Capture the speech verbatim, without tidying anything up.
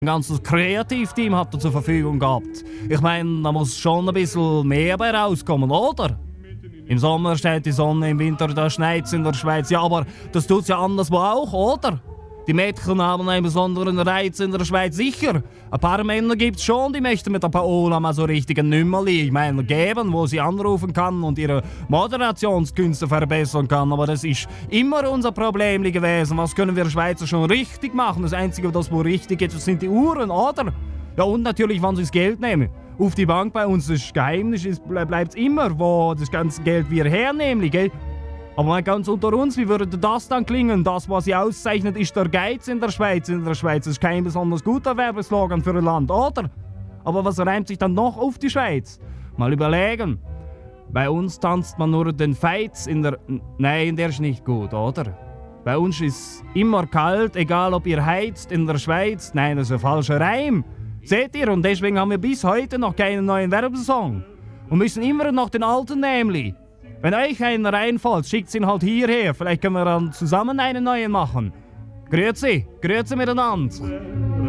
Ein ganzes Kreativteam hat er zur Verfügung gehabt. Ich meine, da muss schon ein bisschen mehr bei rauskommen, oder? Im Sommer steht die Sonne, im Winter da schneit es in der Schweiz. Ja, aber das tut's ja anderswo auch, oder? Die Mädchen haben einen besonderen Reiz in der Schweiz, sicher. Ein paar Männer gibt's schon, die möchten mit der Paola mal so richtigen Nümmerli, ich meine, geben, wo sie anrufen kann und ihre Moderationskünste verbessern kann. Aber das ist immer unser Problem gewesen. Was können wir Schweizer schon richtig machen? Das Einzige, das wo richtig geht, das sind die Uhren, oder? Ja, und natürlich, wann sie das Geld nehmen. Auf die Bank bei uns, das Geheimnis ist, bleibt's immer, wo das ganze Geld wir hernehmen, gell? Aber mal ganz unter uns, wie würde das dann klingen? Das, was sie auszeichnet, ist der Geiz in der Schweiz. In der Schweiz ist kein besonders guter Werbeslogan für ein Land, oder? Aber was reimt sich dann noch auf die Schweiz? Mal überlegen. Bei uns tanzt man nur den Feiz in der... Nein, der ist nicht gut, oder? Bei uns ist immer kalt, egal ob ihr heizt in der Schweiz. Nein, das ist ein falscher Reim. Seht ihr? Und deswegen haben wir bis heute noch keinen neuen Werbesong. Und müssen immer noch den alten nämlich. Wenn euch einer reinfällt, schickt ihn halt hierher. Vielleicht können wir dann zusammen einen neuen machen. Grüezi, grüezi miteinander.